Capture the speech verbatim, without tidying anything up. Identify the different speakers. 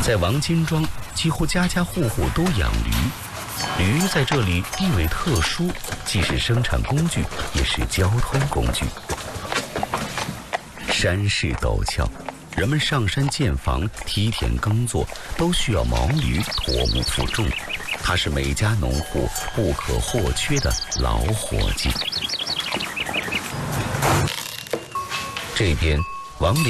Speaker 1: 在王金庄，几乎家家户户都养驴。驴在这里地位特殊，既是生产工具，也是交通工具。山势陡峭，人们上山建房、梯田耕作，都需要毛驴驮木负重。它是每家农户不可或缺的老伙计。这边，王林